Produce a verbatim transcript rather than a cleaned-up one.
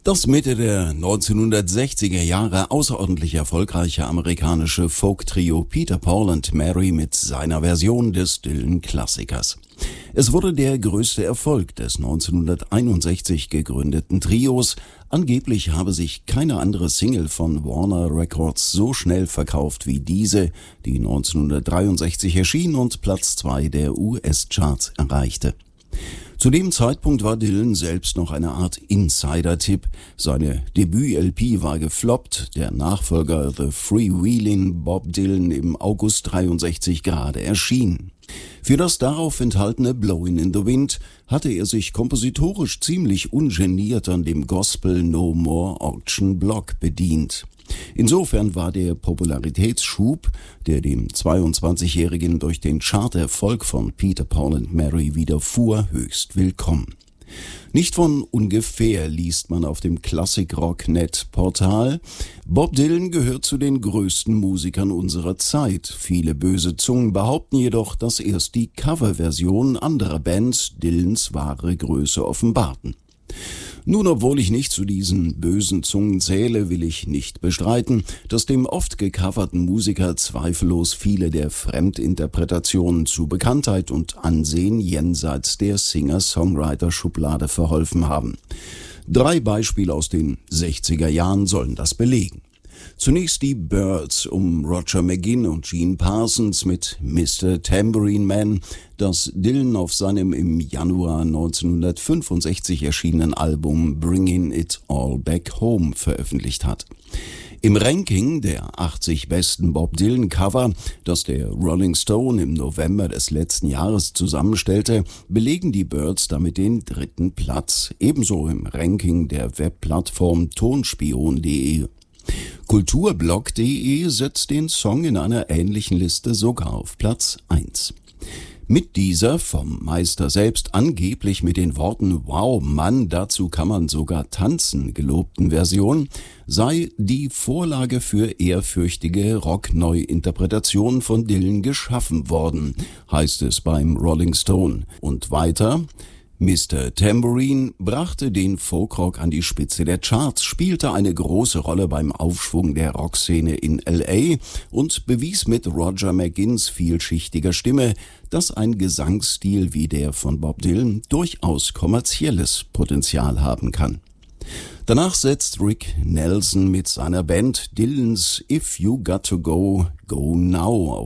Das Mitte der neunzehnhundertsechziger Jahre außerordentlich erfolgreiche amerikanische Folk-Trio Peter, Paul and Mary mit seiner Version des Dylan-Klassikers. Es wurde der größte Erfolg des neunzehnhunderteinundsechzig gegründeten Trios. Angeblich habe sich keine andere Single von Warner Records so schnell verkauft wie diese, die neunzehnhundertdreiundsechzig erschien und Platz zwei der U S-Charts erreichte. Zu dem Zeitpunkt war Dylan selbst noch eine Art Insider-Tipp. Seine Debüt-L P war gefloppt, der Nachfolger The Freewheelin' Bob Dylan im August dreiundsechzig gerade erschien. Für das darauf enthaltene Blowin' in the Wind hatte er sich kompositorisch ziemlich ungeniert an dem Gospel No More Auction Block bedient. Insofern war der Popularitätsschub, der dem zweiundzwanzigjährigen durch den Charterfolg von Peter, Paul and Mary widerfuhr, höchst willkommen. Nicht von ungefähr liest man auf dem Classic-Rock Punkt net Portal: Bob Dylan gehört zu den größten Musikern unserer Zeit. Viele böse Zungen behaupten jedoch, dass erst die Coverversionen anderer Bands Dylans wahre Größe offenbarten. Nun, obwohl ich nicht zu diesen bösen Zungen zähle, will ich nicht bestreiten, dass dem oft gecoverten Musiker zweifellos viele der Fremdinterpretationen zu Bekanntheit und Ansehen jenseits der Singer-Songwriter-Schublade verholfen haben. Drei Beispiele aus den sechziger Jahren sollen das belegen. Zunächst die Byrds um Roger McGuinn und Gene Parsons mit Mister Tambourine Man, das Dylan auf seinem im Januar neunzehnhundertfünfundsechzig erschienenen Album Bringin' It All Back Home veröffentlicht hat. Im Ranking der achtzig besten Bob Dylan-Cover, das der Rolling Stone im November des letzten Jahres zusammenstellte, belegen die Byrds damit den dritten Platz, ebenso im Ranking der Webplattform tonspion punkt de. Kulturblog punkt de setzt den Song in einer ähnlichen Liste sogar auf Platz eins. Mit dieser vom Meister selbst angeblich mit den Worten »Wow, Mann, dazu kann man sogar tanzen« gelobten Version sei die Vorlage für ehrfürchtige Rock-Neuinterpretationen von Dylan geschaffen worden, heißt es beim Rolling Stone. Und weiter: Mister Tambourine brachte den Folkrock an die Spitze der Charts, spielte eine große Rolle beim Aufschwung der Rockszene in L A und bewies mit Roger McGuinns vielschichtiger Stimme, dass ein Gesangsstil wie der von Bob Dylan durchaus kommerzielles Potenzial haben kann. Danach setzt Rick Nelson mit seiner Band Dylan's If You Got to Go, Go Now auf.